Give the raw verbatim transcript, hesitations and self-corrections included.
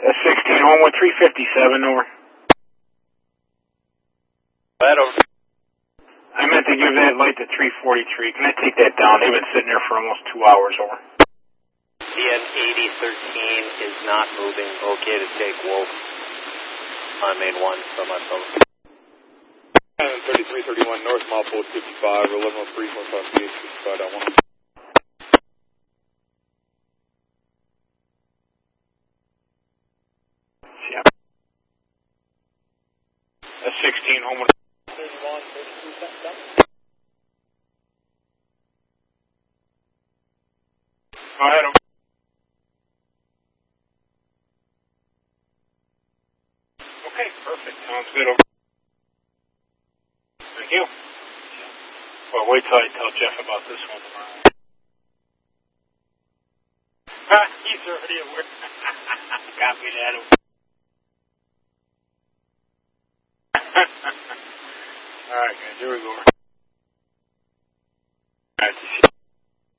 That's sixteen, home with three fifty-seven, over. That over. I meant to give that light to three forty-three. Can I take that down? They've been sitting there for almost two hours, over. C N eighty thirteen is not moving. Okay to take Wolf on main one from us, over. thirty-three thirty-one north, mile post fifty-five, eleven oh three point five feet, fifty-five down one. Yeah. That's sixteen, home with thirty-one, thirty-two, something. Go ahead, over. Okay, perfect. Sounds good, over. Thank you. Well, wait till I tell Jeff about this one tomorrow. He's already aware. Copy that. All right, guys, here we go.